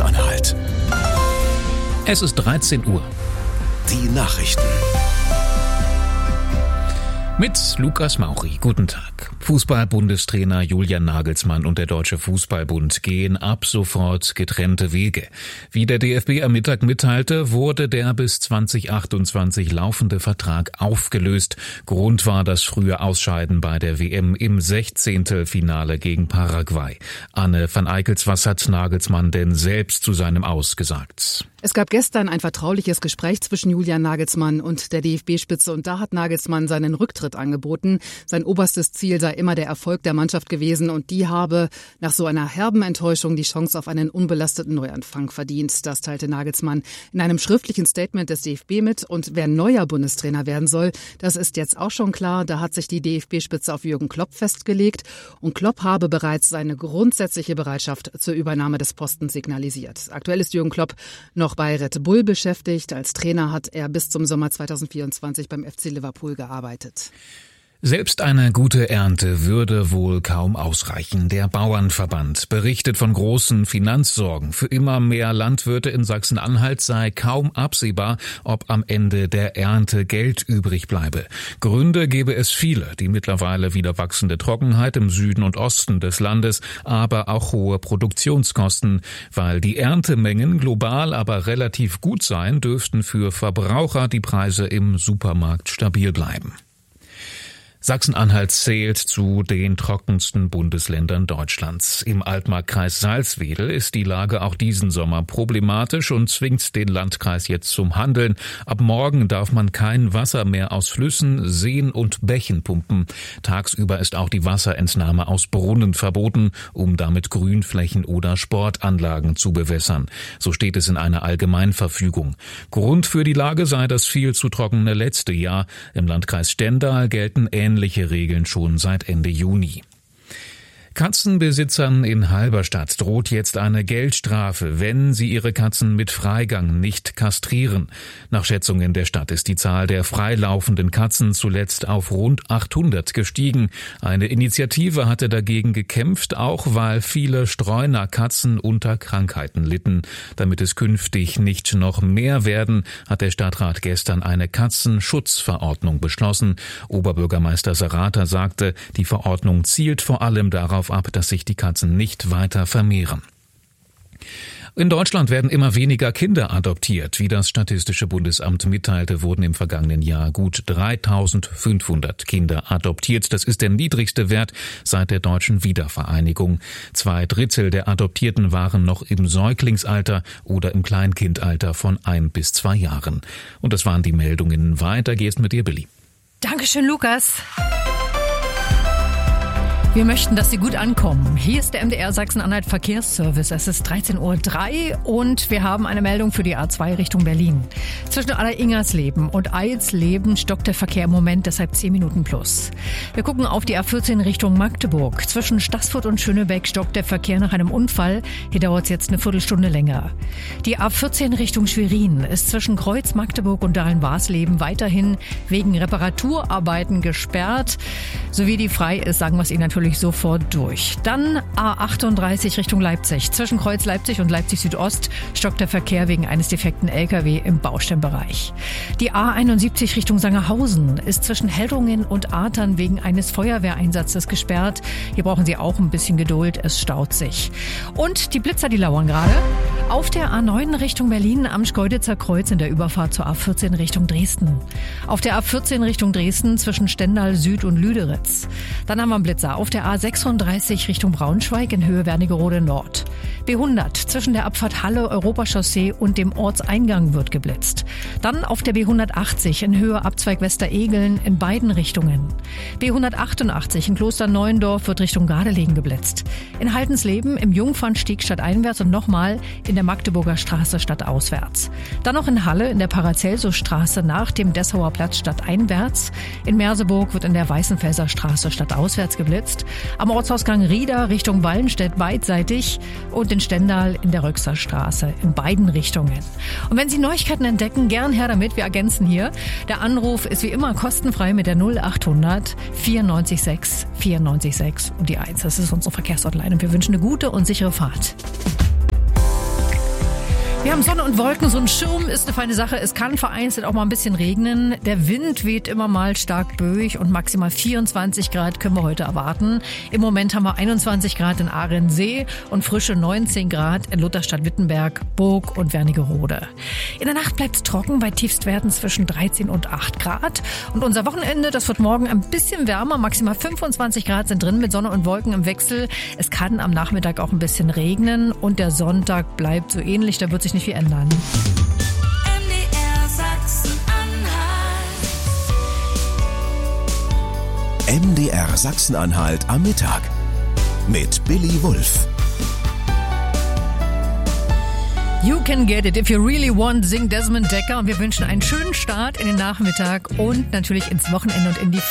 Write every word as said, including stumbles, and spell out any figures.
Sachsen-Anhalt. Es ist dreizehn Uhr. Die Nachrichten. Mit Lukas Maury. Guten Tag. Fußball-Bundestrainer Julian Nagelsmann und der Deutsche Fußballbund gehen ab sofort getrennte Wege. Wie der D F B am Mittag mitteilte, wurde der bis zwanzig achtundzwanzig laufende Vertrag aufgelöst. Grund war das frühe Ausscheiden bei der W M im Sechzehntelfinale gegen Paraguay. Anne van Eickels, was hat Nagelsmann denn selbst zu seinem Aus gesagt? Es gab gestern ein vertrauliches Gespräch zwischen Julian Nagelsmann und der D F B-Spitze und da hat Nagelsmann seinen Rücktritt angeboten. Sein oberstes Ziel sei immer der Erfolg der Mannschaft gewesen und die habe nach so einer herben Enttäuschung die Chance auf einen unbelasteten Neuanfang verdient. Das teilte Nagelsmann in einem schriftlichen Statement des D F B mit und wer neuer Bundestrainer werden soll, das ist jetzt auch schon klar. Da hat sich die D F B-Spitze auf Jürgen Klopp festgelegt und Klopp habe bereits seine grundsätzliche Bereitschaft zur Übernahme des Postens signalisiert. Aktuell ist Jürgen Klopp noch bei Red Bull beschäftigt. Als Trainer hat er bis zum Sommer zweitausendvierundzwanzig beim F C Liverpool gearbeitet. Selbst eine gute Ernte würde wohl kaum ausreichen. Der Bauernverband berichtet von großen Finanzsorgen. Für immer mehr Landwirte in Sachsen-Anhalt sei kaum absehbar, ob am Ende der Ernte Geld übrig bleibe. Gründe gebe es viele, die mittlerweile wieder wachsende Trockenheit im Süden und Osten des Landes, aber auch hohe Produktionskosten. Weil die Erntemengen global aber relativ gut seien, dürften für Verbraucher die Preise im Supermarkt stabil bleiben. Sachsen-Anhalt zählt zu den trockensten Bundesländern Deutschlands. Im Altmarkkreis Salzwedel ist die Lage auch diesen Sommer problematisch und zwingt den Landkreis jetzt zum Handeln. Ab morgen darf man kein Wasser mehr aus Flüssen, Seen und Bächen pumpen. Tagsüber ist auch die Wasserentnahme aus Brunnen verboten, um damit Grünflächen oder Sportanlagen zu bewässern. So steht es in einer Allgemeinverfügung. Grund für die Lage sei das viel zu trockene letzte Jahr. Im Landkreis Stendal gelten ähnliche Ähnliche Regeln schon seit Ende Juni. Katzenbesitzern in Halberstadt droht jetzt eine Geldstrafe, wenn sie ihre Katzen mit Freigang nicht kastrieren. Nach Schätzungen der Stadt ist die Zahl der freilaufenden Katzen zuletzt auf rund achthundert gestiegen. Eine Initiative hatte dagegen gekämpft, auch weil viele Streunerkatzen unter Krankheiten litten. Damit es künftig nicht noch mehr werden, hat der Stadtrat gestern eine Katzenschutzverordnung beschlossen. Oberbürgermeister Serrata sagte, die Verordnung zielt vor allem darauf ab, dass sich die Katzen nicht weiter vermehren. In Deutschland werden immer weniger Kinder adoptiert. Wie das Statistische Bundesamt mitteilte, wurden im vergangenen Jahr gut dreitausendfünfhundert Kinder adoptiert. Das ist der niedrigste Wert seit der deutschen Wiedervereinigung. Zwei Drittel der Adoptierten waren noch im Säuglingsalter oder im Kleinkindalter von ein bis zwei Jahren. Und das waren die Meldungen. Weiter geht's mit dir, Billy. Dankeschön, Lukas. Wir möchten, dass Sie gut ankommen. Hier ist der M D R Sachsen-Anhalt Verkehrsservice. Es ist dreizehn Uhr drei und wir haben eine Meldung für die A zwei Richtung Berlin. Zwischen Aller-Ingersleben und Eilsleben stockt der Verkehr im Moment, deshalb zehn Minuten plus. Wir gucken auf die A vierzehn Richtung Magdeburg. Zwischen Staßfurt und Schönebeck stockt der Verkehr nach einem Unfall. Hier dauert es jetzt eine Viertelstunde länger. Die A vierzehn Richtung Schwerin ist zwischen Kreuz Magdeburg und Dahlen-Warsleben weiterhin wegen Reparaturarbeiten gesperrt. Sowie die frei ist, sagen wir es Ihnen natürlich sofort durch. Dann A achtunddreißig Richtung Leipzig. Zwischen Kreuz Leipzig und Leipzig Südost stockt der Verkehr wegen eines defekten L K W im Baustellenbereich. Die A einundsiebzig Richtung Sangerhausen ist zwischen Heldrungen und Artern wegen eines Feuerwehreinsatzes gesperrt. Hier brauchen Sie auch ein bisschen Geduld, es staut sich. Und die Blitzer, die lauern gerade. Auf der A neun Richtung Berlin am Schkeuditzer Kreuz in der Überfahrt zur A vierzehn Richtung Dresden. Auf der A vierzehn Richtung Dresden zwischen Stendal Süd und Lüderitz. Dann haben wir einen Blitzer auf der A sechsunddreißig Richtung Braunschweig in Höhe Wernigerode Nord. B hundert zwischen der Abfahrt Halle Europachaussee und dem Ortseingang wird geblitzt. Dann auf der B hundertachtzig in Höhe Abzweig Westeregeln in beiden Richtungen. B hundertachtundachtzig in Klosterneuendorf wird Richtung Gardelegen geblitzt. In Haltensleben im Jungfernstieg stadteinwärts und nochmal in der Magdeburger Straße stadtauswärts. Dann noch in Halle in der Paracelsusstraße nach dem Dessauer Platz stadteinwärts. In Merseburg wird in der Weißenfelser Straße stadtauswärts geblitzt. Am Ortsausgang Rieda Richtung Wallenstedt beidseitig und in Stendal in der Röxer Straße in beiden Richtungen. Und wenn Sie Neuigkeiten entdecken, gern her damit, wir ergänzen hier. Der Anruf ist wie immer kostenfrei mit der null achthundert vierundneunzig sechs vierundneunzig sechs und die eins. Das ist unsere Verkehrshotline und wir wünschen eine gute und sichere Fahrt. Wir haben Sonne und Wolken, so ein Schirm ist eine feine Sache. Es kann vereinzelt auch mal ein bisschen regnen. Der Wind weht immer mal stark böig und maximal vierundzwanzig Grad können wir heute erwarten. Im Moment haben wir einundzwanzig Grad in Ahrensee und frische neunzehn Grad in Lutherstadt-Wittenberg, Burg und Wernigerode. In der Nacht bleibt es trocken bei Tiefstwerten zwischen dreizehn und acht Grad. Und unser Wochenende, das wird morgen ein bisschen wärmer, maximal fünfundzwanzig Grad sind drin mit Sonne und Wolken im Wechsel. Es kann am Nachmittag auch ein bisschen regnen und der Sonntag bleibt so ähnlich, da wird sich nicht viel ändern. M D R Sachsen-Anhalt. M D R Sachsen-Anhalt am Mittag mit Billy Wulff. You can get it if you really want, singt Desmond Dekker. Und wir wünschen einen schönen Start in den Nachmittag und natürlich ins Wochenende und in die